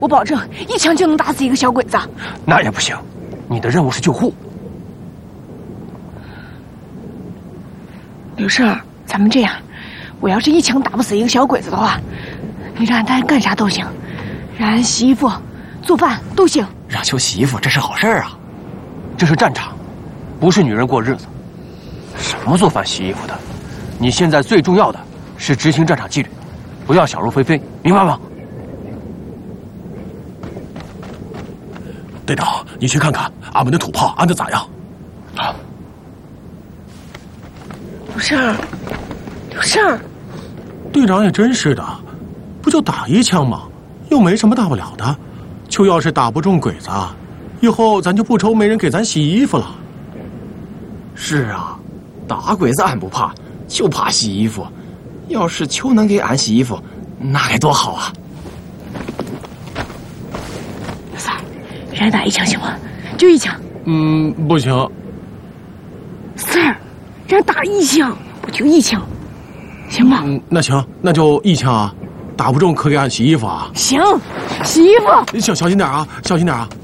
我保证一枪就能打死一个小鬼子。 那也不行，你的任务是救护。 刘胜，咱们这样，我要是一枪打不死一个小鬼子的话，你让他干啥都行，让俺洗衣服、做饭都行。 让秋洗衣服，这是好事啊。 这是战场，不是女人过日子。什么做饭洗衣服的？你现在最重要的是执行战场纪律，不要想入非非，明白吗？ 队长，你去看看俺们的土炮安得咋样？ 好。 刘胜，刘胜， 队长也真是的，不就打一枪吗？又没什么大不了的。就要是打不中鬼子，以后咱就不愁没人给咱洗衣服了。 是啊，打鬼子俺不怕，就怕洗衣服。要是秋能给俺洗衣服，那该多好啊！ 老三，让人打一枪行吗？就一枪。 不行。 三儿，让人打一枪，我就一枪，行吗？ 那行，那就一枪啊。打不中可给俺洗衣服啊！ 行，洗衣服。 小心点啊，小心点啊！